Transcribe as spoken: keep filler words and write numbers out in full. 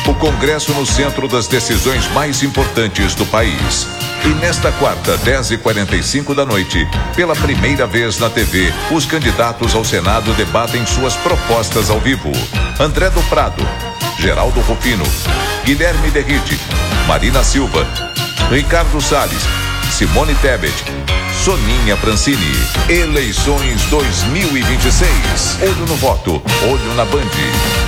O Congresso no centro das decisões mais importantes do país. E nesta quarta, dez e quarenta e cinco da noite, pela primeira vez na T V, os candidatos ao Senado debatem suas propostas ao vivo. André do Prado, Geraldo Rufino, Guilherme Derrite, Marina Silva, Ricardo Salles, Simone Tebet, Soninha Francini. Eleições dois mil e vinte e seis. Olho no voto, olho na Band.